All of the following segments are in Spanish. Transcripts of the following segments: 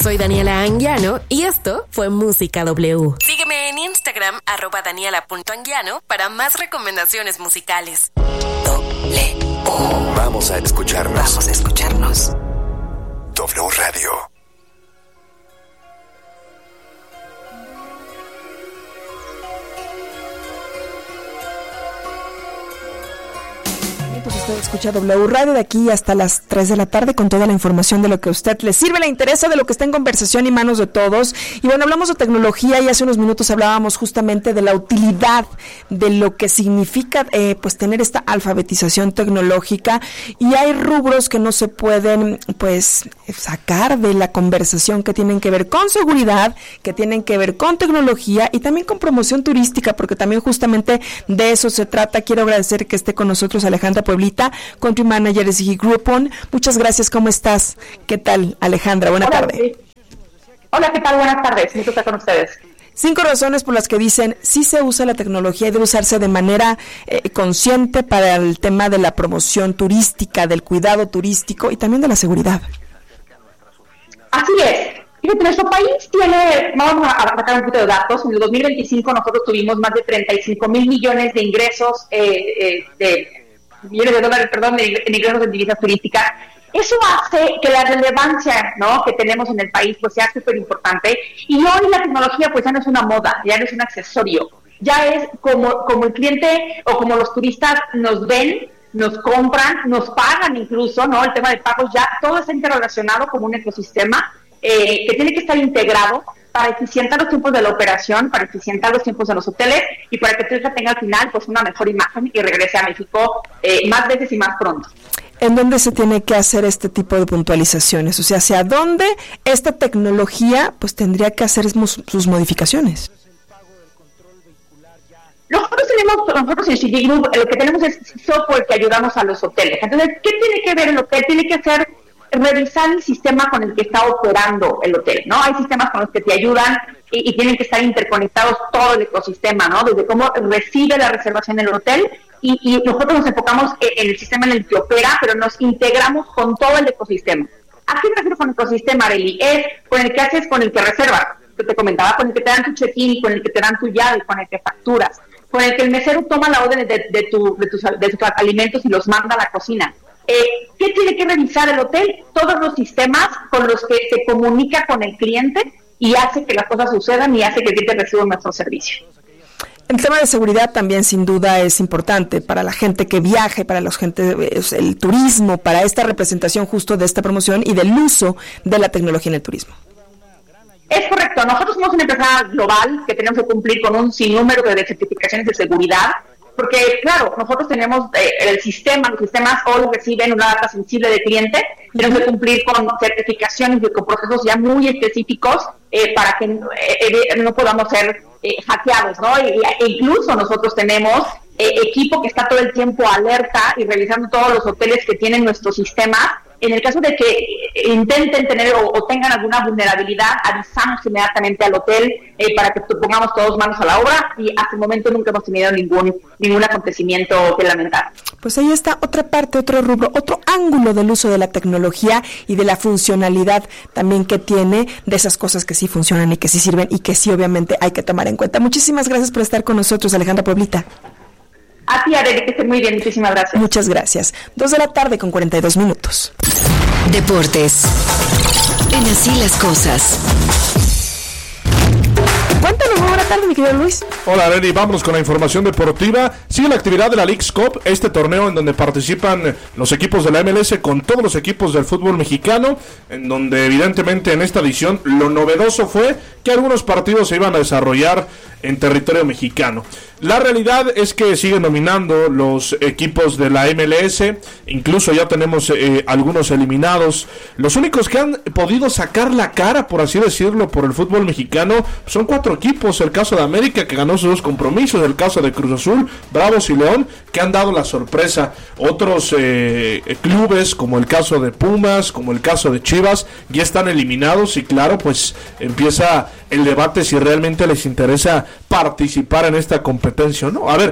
Soy Daniela Anguiano y esto fue Música W. Sígueme en Instagram, @daniela.anguiano, para más recomendaciones musicales. W. Vamos a escucharnos. W Radio. Usted escucha W Radio de aquí hasta las 3 de la tarde con toda la información de lo que a usted le sirve, le interesa, de lo que está en conversación y manos de todos. Y bueno, hablamos de tecnología y hace unos minutos hablábamos justamente de la utilidad de lo que significa pues tener esta alfabetización tecnológica, y hay rubros que no se pueden pues sacar de la conversación, que tienen que ver con seguridad, que tienen que ver con tecnología y también con promoción turística, porque también justamente de eso se trata. Quiero agradecer que esté con nosotros Alejandra Pueblita, Country Manager de SIGI Groupon. Muchas gracias, ¿cómo estás? ¿Qué tal, Alejandra? Buenas tardes. Sí. Hola, ¿qué tal? Buenas tardes, me gusta estar con ustedes. 5 razones por las que dicen sí se usa la tecnología y debe usarse de manera consciente para el tema de la promoción turística, del cuidado turístico y también de la seguridad. Así es. Fíjate, nuestro país tiene, vamos a sacar un poquito de datos, en el 2025 nosotros tuvimos más de 35,000 millones de ingresos, millones de dólares, en ingresos de divisas turísticas. Eso hace que la relevancia, ¿no?, que tenemos en el país pues sea súper importante, y hoy la tecnología pues ya no es una moda, ya no es un accesorio, ya es como el cliente o como los turistas nos ven, nos compran, nos pagan incluso, ¿no? El tema de pagos, ya todo está interrelacionado como un ecosistema que tiene que estar integrado para eficientar los tiempos de la operación, para eficientar los tiempos de los hoteles y para que el turista tenga al final pues una mejor imagen y regrese a México más veces y más pronto. ¿En dónde se tiene que hacer este tipo de puntualizaciones? O sea, ¿hacia dónde esta tecnología pues tendría que hacer sus modificaciones? Nosotros en SIGI Group lo que tenemos es software que ayudamos a los hoteles. Entonces, ¿qué tiene que ver el hotel? Tiene que hacer revisar el sistema con el que está operando el hotel, ¿no? Hay sistemas con los que te ayudan y tienen que estar interconectados todo el ecosistema, ¿no? Desde cómo recibe la reservación el hotel y nosotros nos enfocamos en el sistema en el que opera, pero nos integramos con todo el ecosistema. ¿A qué me refiero con ecosistema, Arely? Es con el que haces, con el que reservas, que te comentaba, con el que te dan tu check-in, con el que te dan tu llave, con el que facturas, con el que el mesero toma la orden de tus alimentos y los manda a la cocina. ¿Qué tiene que revisar el hotel? Todos los sistemas con los que se comunica con el cliente y hace que las cosas sucedan y hace que el cliente reciba nuestro servicio. El tema de seguridad también sin duda es importante para la gente que viaja, para la gente, el turismo, para esta representación justo de esta promoción y del uso de la tecnología en el turismo. Es correcto. Nosotros somos una empresa global que tenemos que cumplir con un sinnúmero de certificaciones de seguridad, porque, claro, nosotros tenemos los sistemas hoy reciben una data sensible de cliente, tenemos que cumplir con certificaciones y con procesos ya muy específicos para que no podamos ser hackeados, ¿no? E incluso nosotros tenemos equipo que está todo el tiempo alerta y revisando todos los hoteles que tienen nuestros sistemas. En el caso de que intenten tener o tengan alguna vulnerabilidad, avisamos inmediatamente al hotel para que pongamos todos manos a la obra, y hasta el momento nunca hemos tenido ningún acontecimiento que lamentar. Pues ahí está otra parte, otro rubro, otro ángulo del uso de la tecnología y de la funcionalidad también que tiene, de esas cosas que sí funcionan y que sí sirven y que sí obviamente hay que tomar en cuenta. Muchísimas gracias por estar con nosotros, Alejandra Pueblita. A ti, Arely, que esté muy bien, muchísimas gracias. Muchas gracias. 2:42 p.m. Deportes. En Así las Cosas. Cuéntanos, muy buena tarde, mi querido Luis. Hola, Arely, vámonos con la información deportiva. Sigue la actividad de la Leagues Cup, este torneo en donde participan los equipos de la MLS con todos los equipos del fútbol mexicano, en donde evidentemente en esta edición lo novedoso fue que algunos partidos se iban a desarrollar en territorio mexicano. La realidad es que siguen nominando los equipos de la MLS, incluso ya tenemos algunos eliminados. Los únicos que han podido sacar la cara, por así decirlo, por el fútbol mexicano son 4 equipos. El caso de América, que ganó sus 2 compromisos, el caso de Cruz Azul, Bravos y León, que han dado la sorpresa. Otros clubes, como el caso de Pumas, como el caso de Chivas, ya están eliminados y claro, pues empieza el debate si realmente les interesa participar en esta competencia o no. A ver,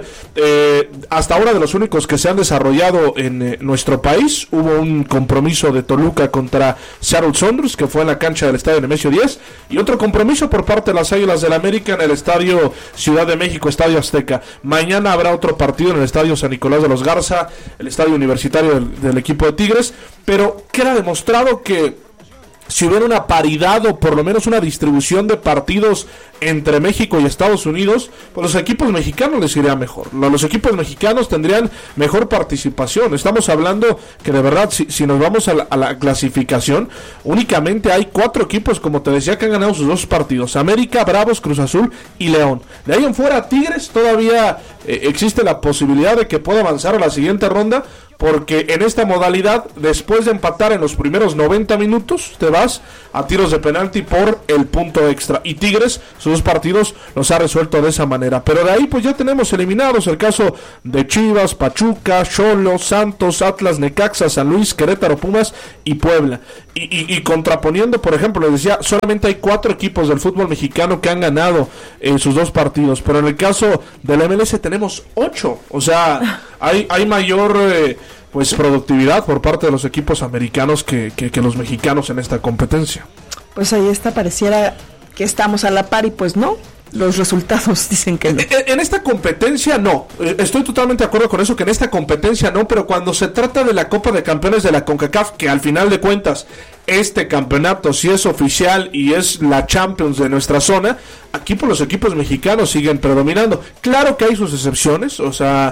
hasta ahora de los únicos que se han desarrollado en nuestro país, hubo un compromiso de Toluca contra Seattle Sounders, que fue en la cancha del Estadio Nemesio 10, y otro compromiso por parte de las Águilas del América en el Estadio Ciudad de México, Estadio Azteca. Mañana habrá otro partido en el Estadio San Nicolás de los Garza, el estadio universitario del equipo de Tigres, pero queda demostrado que si hubiera una paridad o por lo menos una distribución de partidos entre México y Estados Unidos, pues los equipos mexicanos les iría mejor. Los equipos mexicanos tendrían mejor participación. Estamos hablando que de verdad, si nos vamos a la clasificación, únicamente hay 4 equipos, como te decía, que han ganado sus 2 partidos: América, Bravos, Cruz Azul y León. De ahí en fuera, Tigres todavía existe la posibilidad de que pueda avanzar a la siguiente ronda, porque en esta modalidad, después de empatar en los primeros 90 minutos, te vas a tiros de penalti por el punto extra, y Tigres sus 2 partidos los ha resuelto de esa manera. Pero de ahí pues ya tenemos eliminados el caso de Chivas, Pachuca, Xolos, Santos, Atlas, Necaxa, San Luis, Querétaro, Pumas y Puebla. Y contraponiendo, por ejemplo, les decía, solamente hay 4 equipos del fútbol mexicano que han ganado sus 2 partidos, pero en el caso del MLS tenemos 8, o sea, hay mayor pues productividad por parte de los equipos americanos que los mexicanos en esta competencia. Pues ahí está, pareciera que estamos a la par y pues no, los resultados dicen que no. En esta competencia no, estoy totalmente de acuerdo con eso, que en esta competencia no, pero cuando se trata de la Copa de Campeones de la CONCACAF, que al final de cuentas este campeonato sí es oficial y es la Champions de nuestra zona, aquí por los equipos mexicanos siguen predominando. Claro que hay sus excepciones, o sea,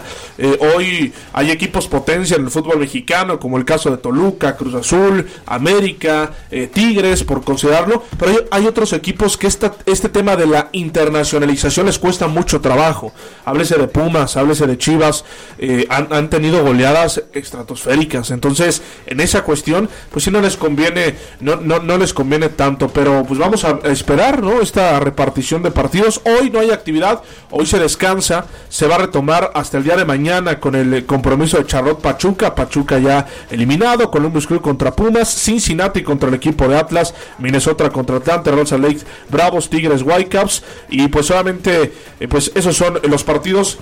hoy hay equipos potencia en el fútbol mexicano, como el caso de Toluca, Cruz Azul, América, Tigres, por considerarlo, pero hay otros equipos que este tema de la internacionalización les cuesta mucho trabajo. Háblese de Pumas, háblese de Chivas, han tenido goleadas estratosféricas, entonces en esa cuestión pues sí no les conviene, no les conviene tanto, pero pues vamos a esperar, ¿no?, esta repartición de partidos. Hoy no hay actividad, hoy se descansa, se va a retomar hasta el día de mañana con el compromiso de Charlotte Pachuca ya eliminado, Columbus Crew contra Pumas, Cincinnati contra el equipo de Atlas, Minnesota contra Atlanta, Real Salt Lake, Bravos, Tigres, Whitecaps, y pues solamente pues esos son los partidos.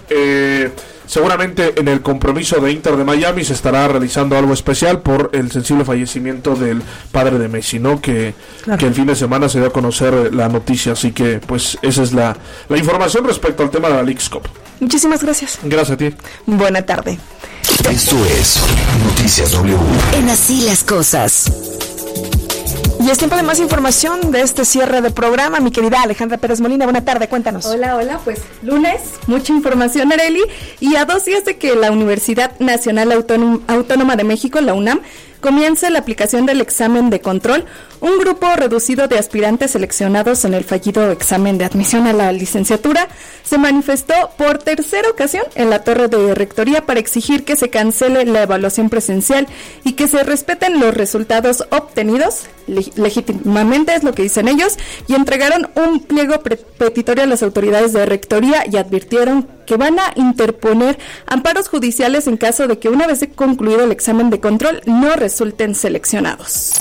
Seguramente en el compromiso de Inter de Miami se estará realizando algo especial por el sensible fallecimiento del padre de Messi, ¿no? Que el fin de semana se dio a conocer la noticia, así que pues esa es la información respecto al tema de la Leagues Cup. Muchísimas gracias. Gracias a ti. Buena tarde. Esto es Noticias W. En Así las Cosas. Y es tiempo de más información de este cierre de programa. Mi querida Alejandra Pérez Molina, buena tarde, cuéntanos. Hola, pues lunes, mucha información, Arely, y a 2 días de que la Universidad Nacional Autónoma de México, la UNAM, comience la aplicación del examen de control, un grupo reducido de aspirantes seleccionados en el fallido examen de admisión a la licenciatura se manifestó por tercera ocasión en la torre de rectoría para exigir que se cancele la evaluación presencial y que se respeten los resultados obtenidos legítimamente, es lo que dicen ellos, y entregaron un pliego petitorio a las autoridades de rectoría y advirtieron que van a interponer amparos judiciales en caso de que una vez concluido el examen de control no resulten seleccionados.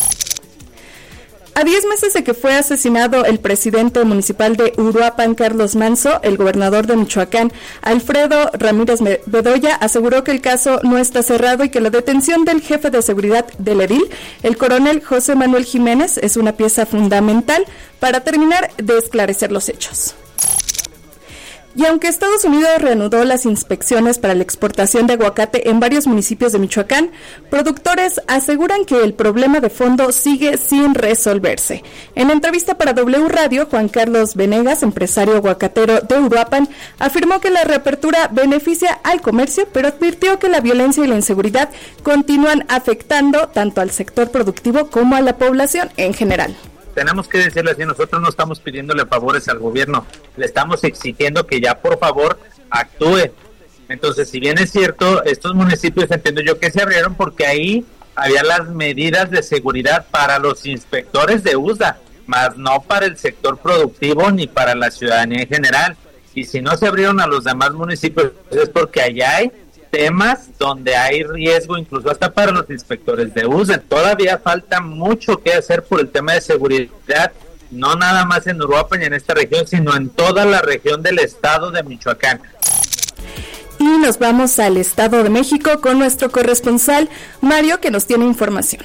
A 10 meses de que fue asesinado el presidente municipal de Uruapan, Carlos Manzo, el gobernador de Michoacán, Alfredo Ramírez Bedoya, aseguró que el caso no está cerrado y que la detención del jefe de seguridad del edil, el coronel José Manuel Jiménez, es una pieza fundamental para terminar de esclarecer los hechos. Y aunque Estados Unidos reanudó las inspecciones para la exportación de aguacate en varios municipios de Michoacán, productores aseguran que el problema de fondo sigue sin resolverse. En entrevista para W Radio, Juan Carlos Venegas, empresario aguacatero de Uruapan, afirmó que la reapertura beneficia al comercio, pero advirtió que la violencia y la inseguridad continúan afectando tanto al sector productivo como a la población en general. Tenemos que decirle así, nosotros no estamos pidiéndole favores al gobierno, le estamos exigiendo que ya por favor actúe. Entonces, si bien es cierto, estos municipios entiendo yo que se abrieron porque ahí había las medidas de seguridad para los inspectores de USDA, más no para el sector productivo ni para la ciudadanía en general. Y si no se abrieron a los demás municipios es porque allá hay temas donde hay riesgo incluso hasta para los inspectores de USDA. Todavía falta mucho que hacer por el tema de seguridad no nada más en Uruapan y en esta región, sino en toda la región del estado de Michoacán. Y nos vamos al Estado de México con nuestro corresponsal Mario, que nos tiene información.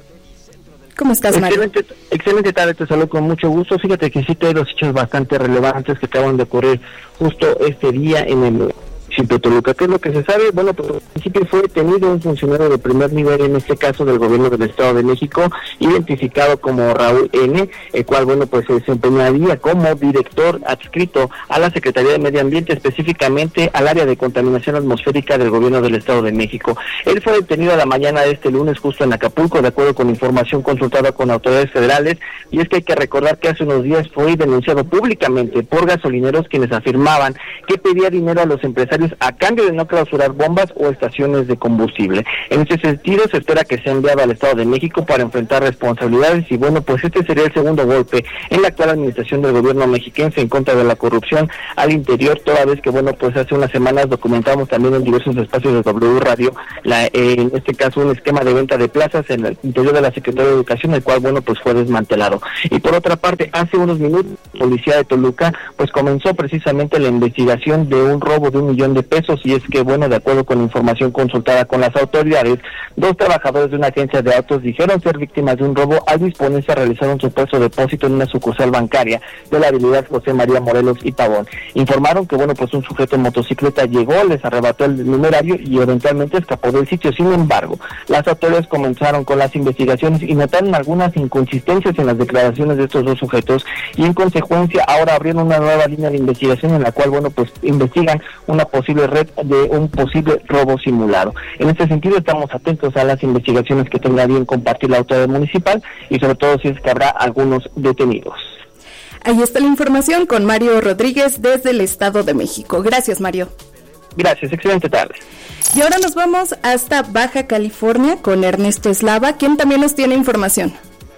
¿Cómo estás, Mario? Excelente tarde, te saludo con mucho gusto. Fíjate que sí te hay dos hechos bastante relevantes que acaban de ocurrir justo este día en el municipio de Toluca. ¿Qué es lo que se sabe? Bueno, pues al principio fue detenido un funcionario de primer nivel, en este caso del gobierno del Estado de México, identificado como Raúl N., el cual, bueno, pues se desempeñaría como director adscrito a la Secretaría de Medio Ambiente, específicamente al área de contaminación atmosférica del gobierno del Estado de México. Él fue detenido a la mañana de este lunes justo en Acapulco, de acuerdo con información consultada con autoridades federales, y es que hay que recordar que hace unos días fue denunciado públicamente por gasolineros quienes afirmaban que pedía dinero a los empresarios a cambio de no clausurar bombas o estaciones de combustible. En este sentido, se espera que sea enviado al Estado de México para enfrentar responsabilidades y bueno, pues este sería el segundo golpe en la actual administración del gobierno mexiquense en contra de la corrupción al interior, toda vez que bueno, pues hace unas semanas documentamos también en diversos espacios de W Radio, en este caso un esquema de venta de plazas en el interior de la Secretaría de Educación, el cual bueno, pues fue desmantelado. Y por otra parte, hace unos minutos, la policía de Toluca pues comenzó precisamente la investigación de un robo de $1 millón, y es que bueno, de acuerdo con información consultada con las autoridades, 2 trabajadores de una agencia de autos dijeron ser víctimas de un robo al disponerse a realizar un supuesto depósito en una sucursal bancaria de la avenida José María Morelos y Pavón. Informaron que bueno, pues un sujeto en motocicleta llegó, les arrebató el numerario y eventualmente escapó del sitio. Sin embargo, las autoridades comenzaron con las investigaciones y notaron algunas inconsistencias en las declaraciones de estos 2 sujetos y en consecuencia ahora abrieron una nueva línea de investigación en la cual bueno, pues investigan una posible red de un posible robo simulado. En este sentido estamos atentos a las investigaciones que tenga bien compartir la autoridad municipal y sobre todo si es que habrá algunos detenidos. Ahí está la información con Mario Rodríguez desde el Estado de México. Gracias, Mario. Gracias, excelente tarde. Y ahora nos vamos hasta Baja California con Ernesto Eslava, quien también nos tiene información.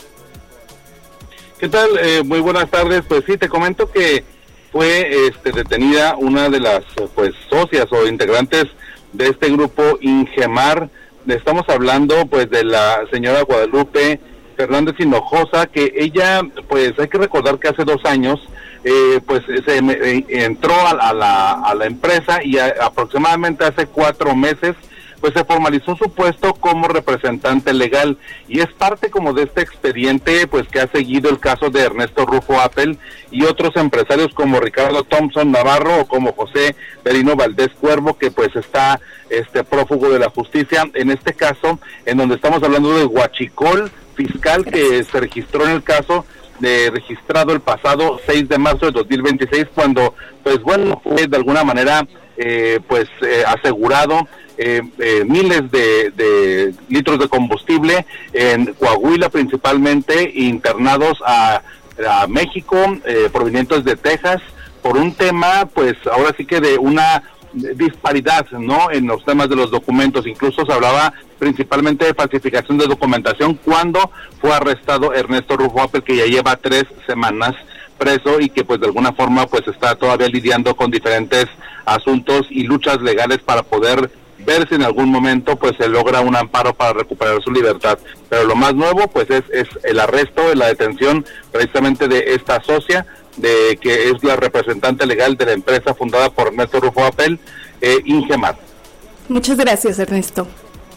¿Qué tal? Muy buenas tardes. Pues sí, te comento que fue detenida una de las pues socias o integrantes de este grupo Ingemar. Estamos hablando pues de la señora Guadalupe Fernández Hinojosa, que ella pues hay que recordar que hace 2 años pues entró a la empresa y aproximadamente hace 4 meses pues se formalizó su puesto como representante legal y es parte como de este expediente pues que ha seguido el caso de Ernesto Rufo Apple y otros empresarios como Ricardo Thompson Navarro o como José Berino Valdés Cuervo, que pues está prófugo de la justicia, en este caso en donde estamos hablando de huachicol fiscal que se registró en el caso registrado el pasado 6 de marzo de 2026 cuando pues bueno fue de alguna manera asegurado miles de litros de combustible en Coahuila principalmente, internados a México, provenientes de Texas, por un tema pues ahora sí que de una disparidad, ¿no?, en los temas de los documentos. Incluso se hablaba principalmente de falsificación de documentación cuando fue arrestado Ernesto Rufo Apple, que ya lleva 3 semanas preso y que pues de alguna forma pues está todavía lidiando con diferentes asuntos y luchas legales para poder ver si en algún momento pues se logra un amparo para recuperar su libertad. Pero lo más nuevo pues es el arresto, la detención precisamente de esta socia, de que es la representante legal de la empresa fundada por Ernesto Rufo Apple, Ingemar. Muchas gracias, Ernesto.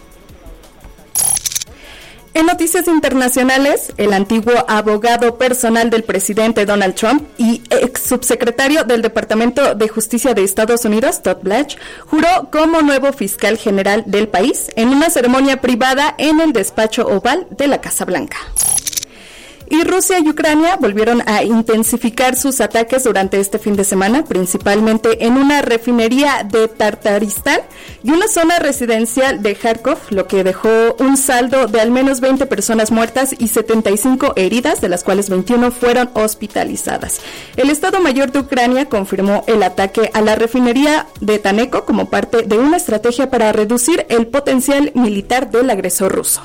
En noticias internacionales, el antiguo abogado personal del presidente Donald Trump y ex subsecretario del Departamento de Justicia de Estados Unidos, Todd Blanche, juró como nuevo fiscal general del país en una ceremonia privada en el despacho oval de la Casa Blanca. Y Rusia y Ucrania volvieron a intensificar sus ataques durante este fin de semana, principalmente en una refinería de Tartaristán y una zona residencial de Kharkov, lo que dejó un saldo de al menos 20 personas muertas y 75 heridas, de las cuales 21 fueron hospitalizadas. El Estado Mayor de Ucrania confirmó el ataque a la refinería de Taneco como parte de una estrategia para reducir el potencial militar del agresor ruso.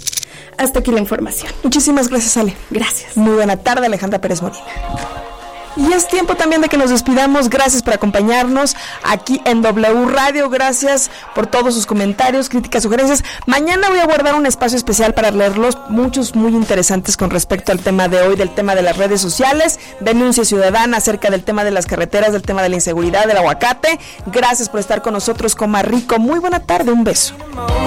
Hasta aquí la información. Muchísimas gracias, Ale. Gracias. Muy buena tarde, Alejandra Pérez Molina. Y es tiempo también de que nos despidamos. Gracias por acompañarnos aquí en W Radio. Gracias por todos sus comentarios, críticas, sugerencias. Mañana voy a guardar un espacio especial para leerlos, muchos muy interesantes con respecto al tema de hoy, del tema de las redes sociales, denuncia ciudadana acerca del tema de las carreteras, del tema de la inseguridad, del aguacate. Gracias por estar con nosotros, coma rico. Muy buena tarde, un beso.